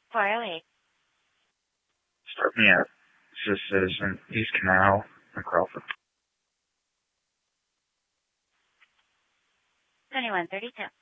408. Start me at Citizen, East Canal, and Crawford. 2132.